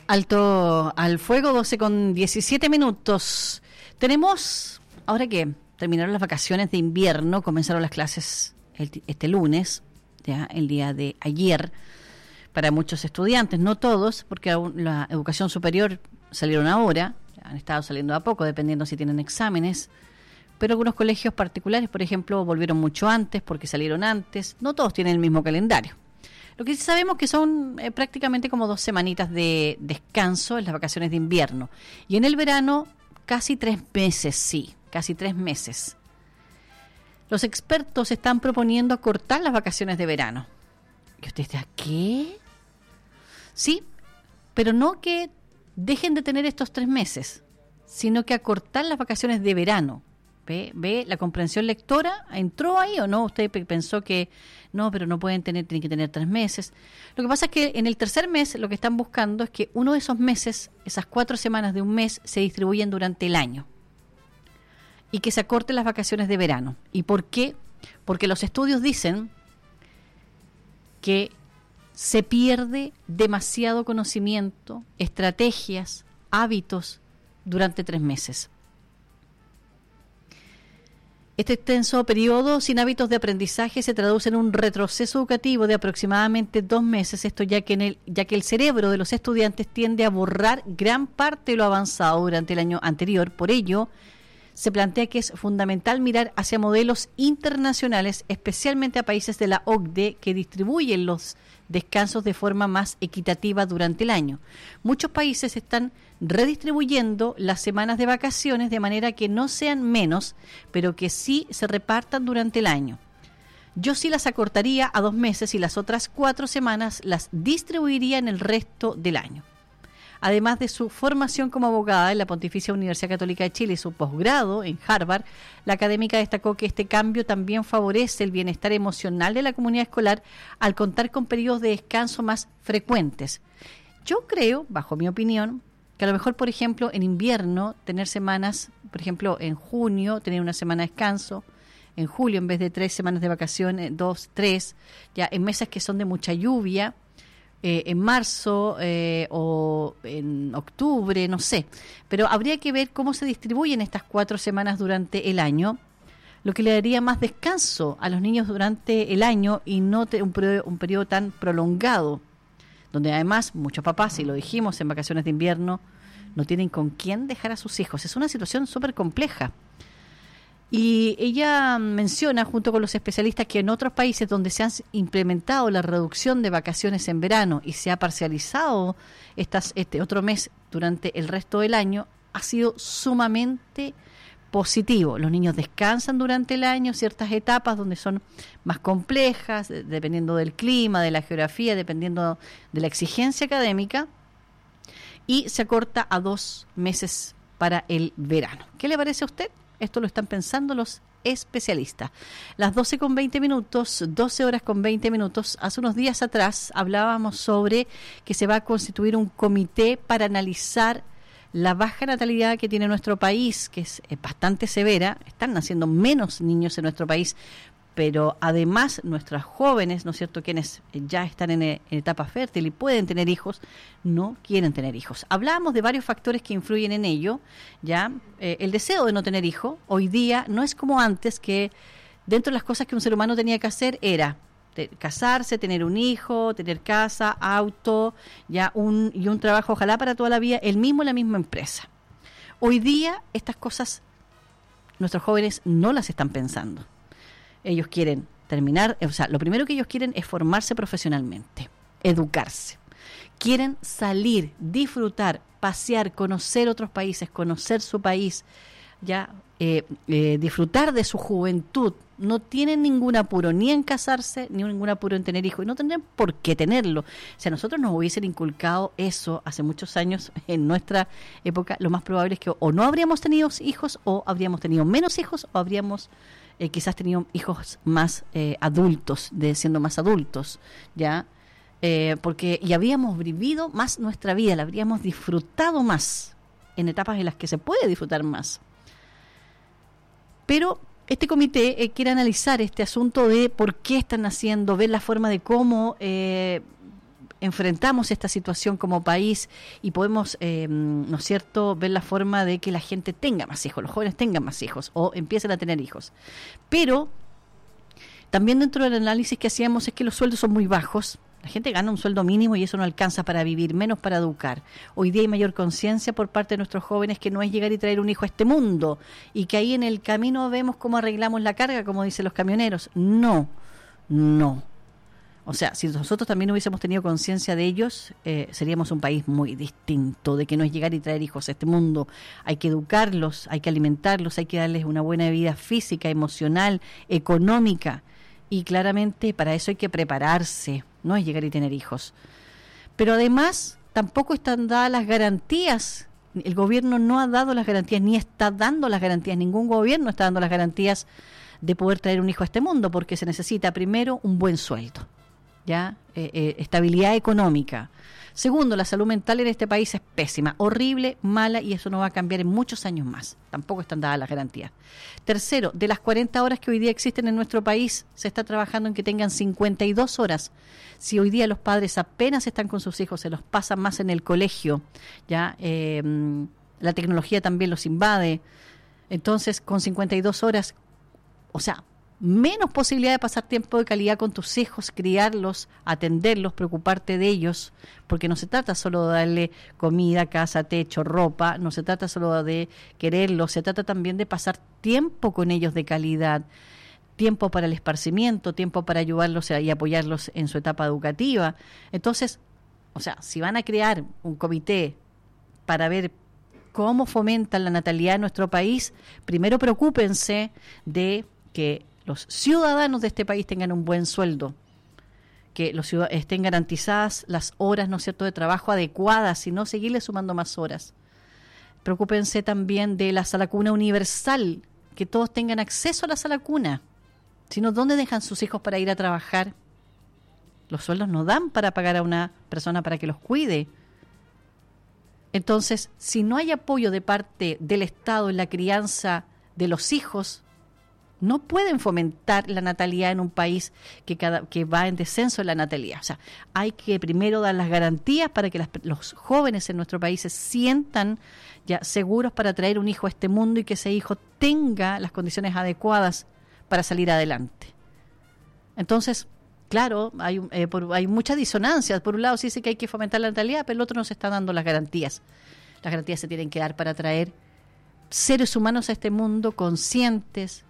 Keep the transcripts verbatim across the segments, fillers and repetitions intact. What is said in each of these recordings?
Alto al fuego, doce con diecisiete minutos. Tenemos, ahora que terminaron las vacaciones de invierno, comenzaron las clases el, este lunes, ya el día de ayer, para muchos estudiantes, no todos, porque aún la educación superior salieron ahora, han estado saliendo a poco, dependiendo si tienen exámenes, pero algunos colegios particulares, por ejemplo, volvieron mucho antes, porque salieron antes, no todos tienen el mismo calendario. Lo que sí sabemos que son eh, prácticamente como dos semanitas de descanso en las vacaciones de invierno. Y en el verano, casi tres meses, sí, casi tres meses. Los expertos están proponiendo acortar las vacaciones de verano. ¿Y usted está qué? Sí, pero no que dejen de tener estos tres meses, sino que acortar las vacaciones de verano. ¿Ve? ¿Ve? ¿La comprensión lectora entró ahí o no? Usted pensó que no, pero no pueden tener, tienen que tener tres meses. Lo que pasa es que en el tercer mes lo que están buscando es que uno de esos meses, esas cuatro semanas de un mes, se distribuyen durante el año y que se acorten las vacaciones de verano. ¿Y por qué? Porque los estudios dicen que se pierde demasiado conocimiento, estrategias, hábitos durante tres meses. Este extenso periodo sin hábitos de aprendizaje se traduce en un retroceso educativo de aproximadamente dos meses, esto ya que, en el, ya que el cerebro de los estudiantes tiende a borrar gran parte de lo avanzado durante el año anterior. Por ello, se plantea que es fundamental mirar hacia modelos internacionales, especialmente a países de la O C D E que distribuyen los descansos de forma más equitativa durante el año. Muchos países están redistribuyendo las semanas de vacaciones de manera que no sean menos, pero que sí se repartan durante el año. Yo sí las acortaría a dos meses y las otras cuatro semanas las distribuiría en el resto del año. Además de su formación como abogada en la Pontificia Universidad Católica de Chile y su posgrado en Harvard, la académica destacó que este cambio también favorece el bienestar emocional de la comunidad escolar al contar con periodos de descanso más frecuentes. Yo creo, bajo mi opinión, que a lo mejor, por ejemplo, en invierno, tener semanas, por ejemplo, en junio, tener una semana de descanso, en julio, en vez de tres semanas de vacaciones, dos, tres, ya en meses que son de mucha lluvia, Eh, en marzo eh, o en octubre, no sé, pero habría que ver cómo se distribuyen estas cuatro semanas durante el año, lo que le daría más descanso a los niños durante el año y no te, un, periodo, un periodo tan prolongado, donde además muchos papás, y lo dijimos en vacaciones de invierno, no tienen con quién dejar a sus hijos. Es una situación súper compleja. Y ella menciona, junto con los especialistas, que en otros países donde se ha implementado la reducción de vacaciones en verano y se ha parcializado estas, este otro mes durante el resto del año, ha sido sumamente positivo. Los niños descansan durante el año, ciertas etapas donde son más complejas, dependiendo del clima, de la geografía, dependiendo de la exigencia académica, y se acorta a dos meses para el verano. ¿Qué le parece a usted? Esto lo están pensando los especialistas. Las doce con veinte minutos, doce horas con veinte minutos. Hace unos días atrás hablábamos sobre que se va a constituir un comité para analizar la baja natalidad que tiene nuestro país, que es bastante severa. Están naciendo menos niños en nuestro país, pero además nuestras jóvenes, ¿no es cierto?, quienes ya están en, en etapa fértil y pueden tener hijos, no quieren tener hijos. Hablábamos de varios factores que influyen en ello, ya eh, el deseo de no tener hijos, hoy día no es como antes, que dentro de las cosas que un ser humano tenía que hacer era te, casarse, tener un hijo, tener casa, auto, ya un y un trabajo, ojalá para toda la vida, el mismo en la misma empresa. Hoy día estas cosas nuestros jóvenes no las están pensando. Ellos quieren terminar, o sea, lo primero que ellos quieren es formarse profesionalmente, educarse. Quieren salir, disfrutar, pasear, conocer otros países, conocer su país, ya eh, eh, disfrutar de su juventud. No tienen ningún apuro ni en casarse, ni ningún apuro en tener hijos, y no tendrían por qué tenerlo. Si a nosotros nos hubiesen inculcado eso hace muchos años, en nuestra época, lo más probable es que o no habríamos tenido hijos, o habríamos tenido menos hijos, o habríamos Eh, quizás tenido hijos más eh, adultos, de siendo más adultos, ya, eh, porque y habríamos vivido más nuestra vida, la habríamos disfrutado más en etapas en las que se puede disfrutar más. Pero este comité eh, quiere analizar este asunto de por qué están naciendo, ver la forma de cómo eh, enfrentamos esta situación como país y podemos, eh, ¿no es cierto?, ver la forma de que la gente tenga más hijos, los jóvenes tengan más hijos o empiecen a tener hijos. Pero también dentro del análisis que hacíamos es que los sueldos son muy bajos. La gente gana un sueldo mínimo y eso no alcanza para vivir, menos para educar. Hoy día hay mayor conciencia por parte de nuestros jóvenes que no es llegar y traer un hijo a este mundo y que ahí en el camino vemos cómo arreglamos la carga, como dicen los camioneros. No, no. O sea, si nosotros también hubiésemos tenido conciencia de ellos, eh, seríamos un país muy distinto, de que no es llegar y traer hijos a este mundo. Hay que educarlos, hay que alimentarlos, hay que darles una buena vida física, emocional, económica. Y claramente para eso hay que prepararse, no es llegar y tener hijos. Pero además tampoco están dadas las garantías. El gobierno no ha dado las garantías, ni está dando las garantías. Ningún gobierno está dando las garantías de poder traer un hijo a este mundo, porque se necesita primero un buen sueldo, ya eh, eh, estabilidad económica. Segundo, la salud mental en este país es pésima, horrible, mala, y eso no va a cambiar en muchos años más. Tampoco están dadas las garantías. Tercero, de las cuarenta horas que hoy día existen en nuestro país, se está trabajando en que tengan cincuenta y dos horas. Si hoy día los padres apenas están con sus hijos, se los pasan más en el colegio, ya eh, la tecnología también los invade. Entonces, con cincuenta y dos horas, o sea, menos posibilidad de pasar tiempo de calidad con tus hijos, criarlos, atenderlos, preocuparte de ellos, porque no se trata solo de darle comida, casa, techo, ropa, no se trata solo de quererlos, se trata también de pasar tiempo con ellos de calidad, tiempo para el esparcimiento, tiempo para ayudarlos y apoyarlos en su etapa educativa. Entonces, o sea, si van a crear un comité para ver cómo fomentan la natalidad en nuestro país, primero preocúpense de que los ciudadanos de este país tengan un buen sueldo, que los ciudad- estén garantizadas las horas, ¿no es cierto?, de trabajo adecuadas y no seguirle sumando más horas. Preocúpense también de la sala cuna universal, que todos tengan acceso a la sala cuna. Si no, ¿dónde dejan sus hijos para ir a trabajar? Los sueldos no dan para pagar a una persona para que los cuide. Entonces, si no hay apoyo de parte del Estado en la crianza de los hijos, no pueden fomentar la natalidad en un país que cada que va en descenso en la natalidad. O sea, hay que primero dar las garantías para que las, los jóvenes en nuestro país se sientan ya seguros para traer un hijo a este mundo y que ese hijo tenga las condiciones adecuadas para salir adelante. Entonces, claro, hay, eh, por, hay mucha disonancia. Por un lado se dice que hay que fomentar la natalidad, pero el otro no se está dando las garantías. Las garantías se tienen que dar para traer seres humanos a este mundo conscientes,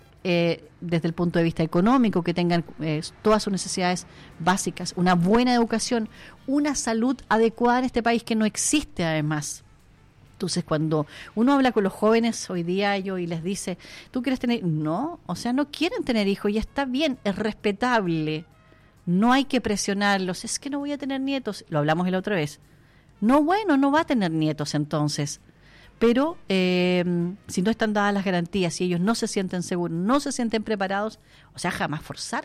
Eh, desde el punto de vista económico, que tengan eh, todas sus necesidades básicas, una buena educación, una salud adecuada en este país que no existe además. Entonces, cuando uno habla con los jóvenes hoy día yo, y les dice, ¿tú quieres tener? No, o sea, no quieren tener hijos y está bien, es respetable. No hay que presionarlos, es que no voy a tener nietos, lo hablamos la otra vez. No, bueno, no va a tener nietos entonces. Pero eh, si no están dadas las garantías, si ellos no se sienten seguros, no se sienten preparados, o sea, jamás forzar,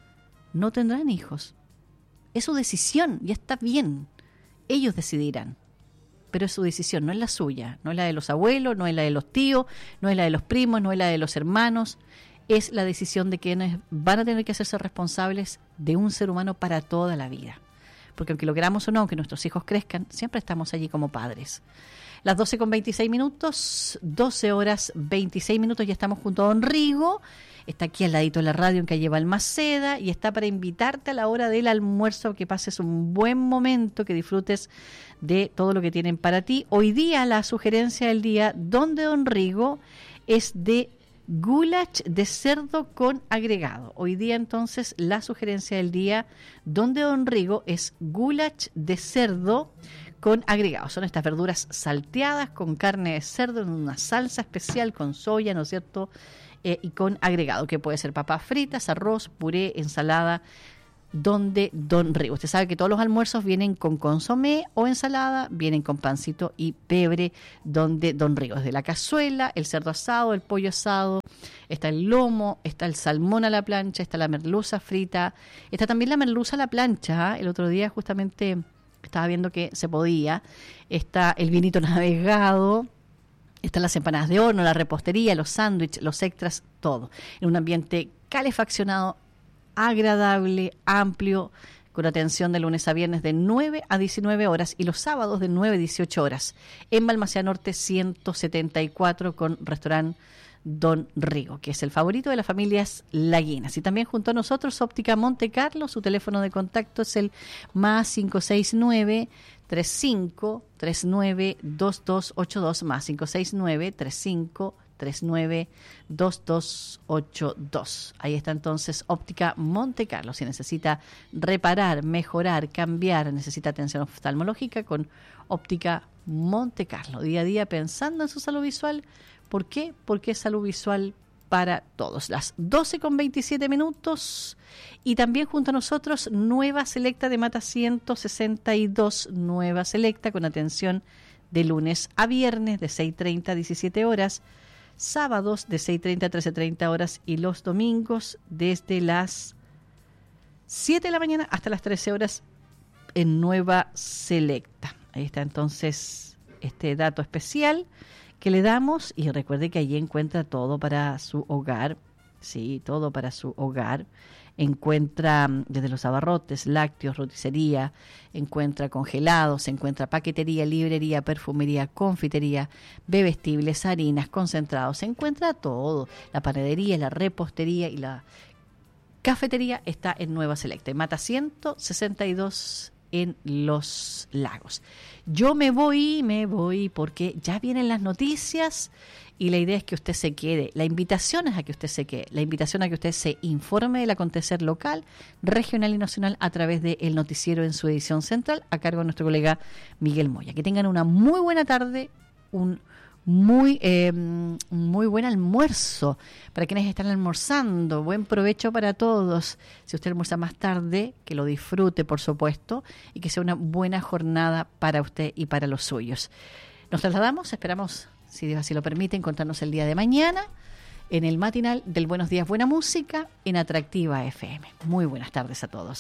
no tendrán hijos. Es su decisión y está bien. Ellos decidirán, pero es su decisión, no es la suya, no es la de los abuelos, no es la de los tíos, no es la de los primos, no es la de los hermanos. Es la decisión de quienes van a tener que hacerse responsables de un ser humano para toda la vida. Porque aunque lo queramos o no, aunque nuestros hijos crezcan, siempre estamos allí como padres. Las doce con veintiséis minutos, doce horas veintiséis minutos, ya estamos junto a Don Rigo, está aquí al ladito de la radio en calle Balmaceda y está para invitarte a la hora del almuerzo, que pases un buen momento, que disfrutes de todo lo que tienen para ti. Hoy día la sugerencia del día, donde Don Rigo, es de goulash de cerdo con agregado. Hoy día entonces la sugerencia del día, donde Don Rigo, es goulash de cerdo con agregados. Son estas verduras salteadas con carne de cerdo en una salsa especial con soya, ¿no es cierto? Eh, y con agregado, que puede ser papas fritas, arroz, puré, ensalada, donde Don Rigo. Usted sabe que todos los almuerzos vienen con consomé o ensalada, vienen con pancito y pebre, donde Don Rigo. Desde la cazuela, el cerdo asado, el pollo asado, está el lomo, está el salmón a la plancha, está la merluza frita, está también la merluza a la plancha. ¿eh? El otro día justamente estaba viendo que se podía. Está el vinito navegado, están las empanadas de horno, la repostería, los sándwiches, los extras, todo. En un ambiente calefaccionado, agradable, amplio, con atención de lunes a viernes de nueve a diecinueve horas y los sábados de nueve a dieciocho horas. En Balmaceda Norte ciento setenta y cuatro con restaurante Don Rigo, que es el favorito de las familias laguinas. Y también junto a nosotros Óptica Monte Carlo, su teléfono de contacto es el más cinco seis nueve, tres cinco tres nueve, dos dos ocho dos, más cinco seis nueve, tres cinco tres nueve, dos dos ocho dos. Ahí está entonces Óptica Monte Carlo. Si necesita reparar, mejorar, cambiar, necesita atención oftalmológica, con Óptica Monte Carlo. Día a día pensando en su salud visual. ¿Por qué? Porque es salud visual para todos. Las doce con veintisiete minutos. Y también junto a nosotros, Nueva Selecta de Mata ciento sesenta y dos. Nueva Selecta con atención de lunes a viernes de seis treinta a diecisiete horas. Sábados de seis treinta a trece treinta horas. Y los domingos desde las siete de la mañana hasta las trece horas en Nueva Selecta. Ahí está entonces este dato especial que le damos, y recuerde que allí encuentra todo para su hogar, sí, todo para su hogar. Encuentra desde los abarrotes, lácteos, roticería, encuentra congelados, encuentra paquetería, librería, perfumería, confitería, bebestibles, harinas, concentrados, encuentra todo. La panadería, la repostería y la cafetería está en Nueva Selecta, en Mata ciento sesenta y dos en Los Lagos. Yo me voy, me voy porque ya vienen las noticias y la idea es que usted se quede. La invitación es a que usted se quede. La invitación a que usted se informe del acontecer local, regional y nacional a través del noticiero en su edición central, a cargo de nuestro colega Miguel Moya. Que tengan una muy buena tarde, un muy eh, muy buen almuerzo para quienes están almorzando. Buen provecho para todos. Si usted almuerza más tarde, que lo disfrute, por supuesto, y que sea una buena jornada para usted y para los suyos. Nos trasladamos, esperamos, si Dios así lo permite, encontrarnos el día de mañana en el matinal del Buenos Días, Buena Música en Atractiva F M. Muy buenas tardes a todos.